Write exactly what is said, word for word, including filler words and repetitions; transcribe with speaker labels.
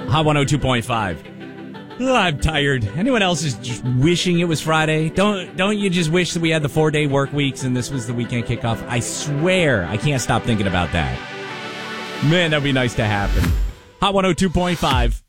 Speaker 1: Hot one oh two point five. Oh, I'm tired. Anyone else is just wishing it was Friday? Don't don't you just wish that we had the four-day work weeks and this was the weekend kickoff? I swear I can't stop thinking about that. Man, that'd be nice to happen. Hot one oh two point five.